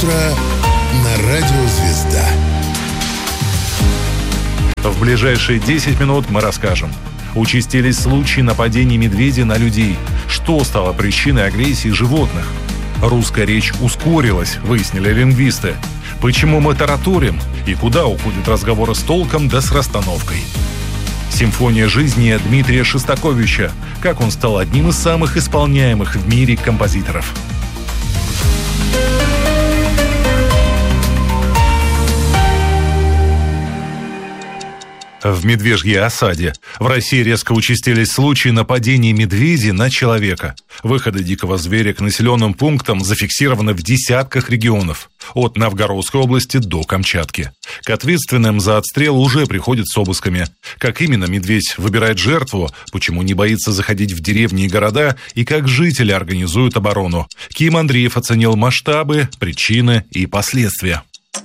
Утро на радио «Звезда». В ближайшие 10 минут мы расскажем. Участились случаи нападений медведей на людей. Что стало причиной агрессии животных? Русская речь ускорилась, выяснили лингвисты. Почему мы тараторим? И куда уходят разговоры с толком да с расстановкой? Симфония жизни Дмитрия Шостаковича. Как он стал одним из самых исполняемых в мире композиторов. В медвежьей осаде в России резко участились случаи нападений медведей на человека. Выходы дикого зверя к населенным пунктам зафиксированы в десятках регионов, от Новгородской области до Камчатки. К ответственным за отстрел уже приходят с обысками. Как именно медведь выбирает жертву, почему не боится заходить в деревни и города, и как жители организуют оборону. Ким Андреев оценил масштабы, причины и последствия.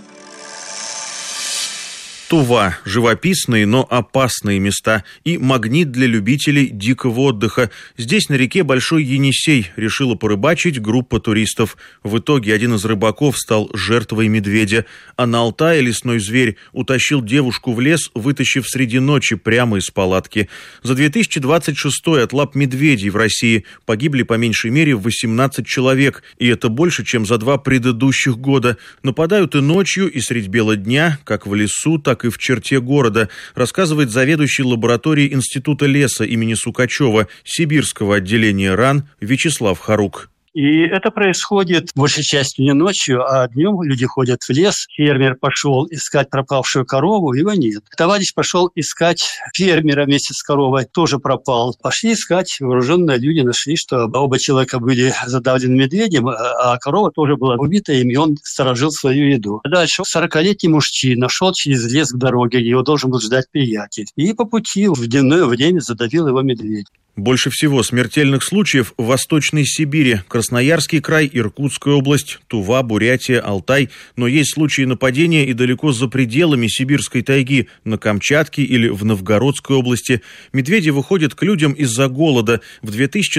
Тува – живописные, но опасные места и магнит для любителей дикого отдыха. Здесь на реке Большой Енисей решила порыбачить группа туристов. В итоге один из рыбаков стал жертвой медведя. А на Алтае лесной зверь утащил девушку в лес, вытащив среди ночи прямо из палатки. За 2026 от лап медведей в России погибли по меньшей мере 18 человек. И это больше, чем за 2 предыдущих года. Нападают и ночью, и средь бела дня, как в лесу, так и в черте города, рассказывает заведующий лабораторией Института леса имени Сукачева Сибирского отделения РАН Вячеслав Харук. И это происходит большей частью не ночью, а днем люди ходят в лес. Фермер пошел искать пропавшую корову, его нет. Товарищ пошел искать фермера вместе с коровой, тоже пропал. Пошли искать, вооруженные люди нашли, что оба человека были задавлены медведем, а корова тоже была убита им, и он сторожил свою еду. Дальше 40-летний мужчина шел через лес к дороге, его должен был ждать приятель. И по пути в дневное время задавил его медведь. Больше всего смертельных случаев в Восточной Сибири, Красноярский край, Иркутская область, Тува, Бурятия, Алтай. Но есть случаи нападения и далеко за пределами сибирской тайги, на Камчатке или в Новгородской области. Медведи выходят к людям из-за голода. В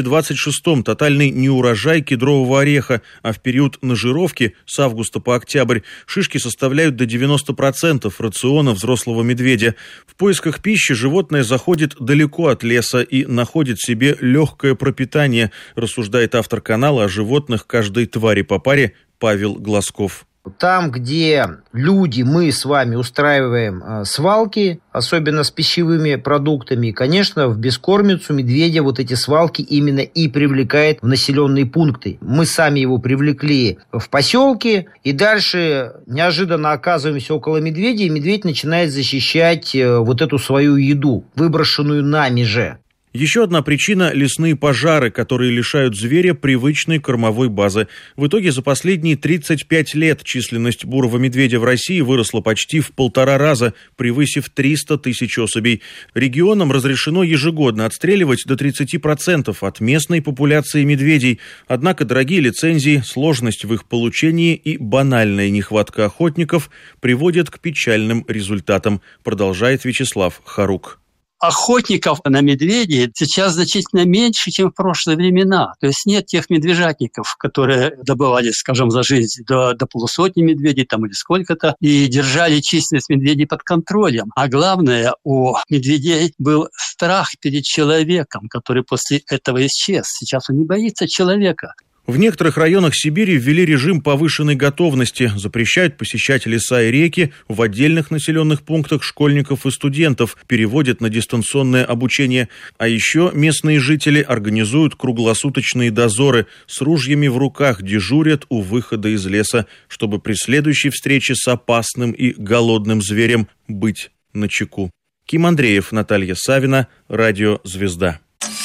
2026-м тотальный неурожай кедрового ореха, а в период нажировки с августа по октябрь шишки составляют до 90% рациона взрослого медведя. В поисках пищи животное заходит далеко от леса и находит себе легкое пропитание, рассуждает автор канала о животных каждой твари по паре Павел Глазков. Там, где люди, мы с вами устраиваем свалки, особенно с пищевыми продуктами, конечно, в бескормицу медведя вот эти свалки именно и привлекает в населенные пункты. Мы сами его привлекли в поселке, и дальше неожиданно оказываемся около медведя, и медведь начинает защищать вот эту свою еду, выброшенную нами же. Еще одна причина – лесные пожары, которые лишают зверя привычной кормовой базы. В итоге за последние 35 лет численность бурого медведя в России выросла почти в 1,5 раза, превысив 300 тысяч особей. Регионам разрешено ежегодно отстреливать до 30% от местной популяции медведей. Однако дорогие лицензии, сложность в их получении и банальная нехватка охотников приводят к печальным результатам, продолжает Вячеслав Харук. Охотников на медведей сейчас значительно меньше, чем в прошлые времена. То есть нет тех медвежатников, которые добывали, скажем, за жизнь до полусотни медведей там, или сколько-то, и держали численность медведей под контролем. А главное, у медведей был страх перед человеком, который после этого исчез. Сейчас он не боится человека. В некоторых районах Сибири ввели режим повышенной готовности, запрещают посещать леса и реки, в отдельных населенных пунктах школьников и студентов переводят на дистанционное обучение. А еще местные жители организуют круглосуточные дозоры, с ружьями в руках дежурят у выхода из леса, чтобы при следующей встрече с опасным и голодным зверем быть начеку. Ким Андреев, Наталья Савина, Радио «Звезда».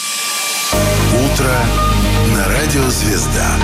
Утро на радио «Звезда».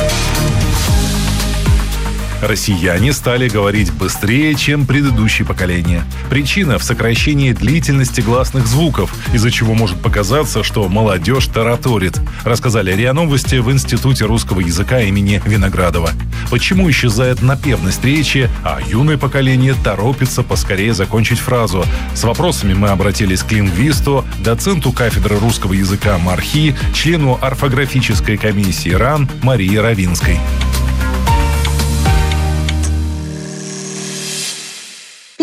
Россияне стали говорить быстрее, чем предыдущие поколения. Причина в сокращении длительности гласных звуков, из-за чего может показаться, что молодежь тараторит, рассказали РИА Новости в Институте русского языка имени Виноградова. Почему исчезает напевность речи, а юное поколение торопится поскорее закончить фразу? С вопросами мы обратились к лингвисту, доценту кафедры русского языка МАРХИ, члену орфографической комиссии РАН Марии Равинской.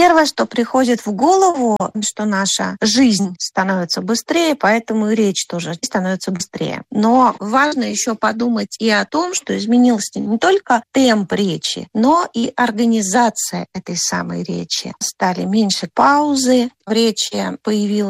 Первое, что приходит в голову, что наша жизнь становится быстрее, поэтому и речь тоже становится быстрее. Но важно еще подумать и о том, что изменился не только темп речи, но и организация этой самой речи. Стали меньше паузы в речи, появилась